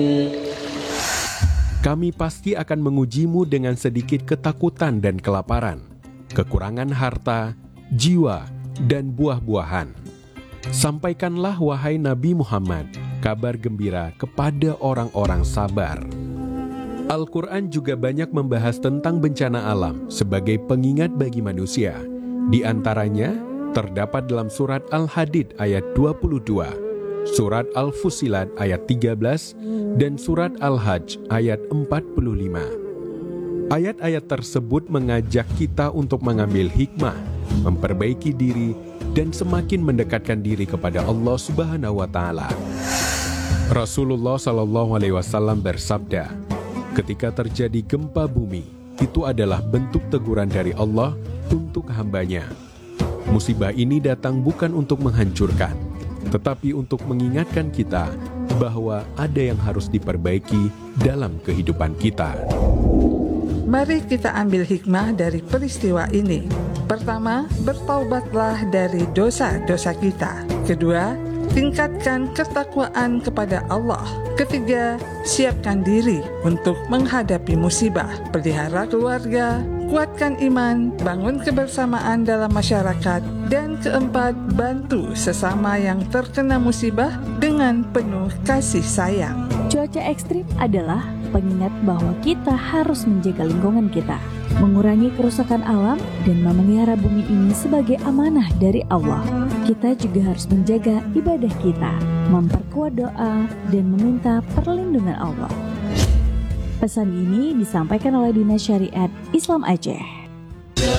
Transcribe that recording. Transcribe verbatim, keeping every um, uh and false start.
Kami pasti akan mengujimu dengan sedikit ketakutan dan kelaparan, kekurangan harta, jiwa, dan buah-buahan. Sampaikanlah wahai Nabi Muhammad, kabar gembira kepada orang-orang sabar. Al-Quran juga banyak membahas tentang bencana alam sebagai pengingat bagi manusia. Di antaranya, terdapat dalam surat Al-Hadid ayat dua puluh dua, surat Al-Fusilat ayat tiga belas, dan surat Al-Hajj ayat empat puluh lima. Ayat-ayat tersebut mengajak kita untuk mengambil hikmah, memperbaiki diri, dan semakin mendekatkan diri kepada Allah Subhanahu wa Ta'ala. Rasulullah Shallallahu Alaihi Wasallam bersabda, ketika terjadi gempa bumi, itu adalah bentuk teguran dari Allah untuk hambanya. Musibah ini datang bukan untuk menghancurkan, tetapi untuk mengingatkan kita bahwa ada yang harus diperbaiki dalam kehidupan kita. Mari kita ambil hikmah dari peristiwa ini. Pertama, bertaubatlah dari dosa-dosa kita. Kedua, tingkatkan ketakwaan kepada Allah. Ketiga, siapkan diri untuk menghadapi musibah. Pelihara keluarga, kuatkan iman, bangun kebersamaan dalam masyarakat. Dan keempat, bantu sesama yang terkena musibah dengan penuh kasih sayang. Cuaca ekstrim adalah pengingat bahwa kita harus menjaga lingkungan kita, mengurangi kerusakan alam, dan memelihara bumi ini sebagai amanah dari Allah. Kita juga harus menjaga ibadah kita, memperkuat doa, dan meminta perlindungan Allah. Pesan ini disampaikan oleh Dinas Syariat Islam Aceh.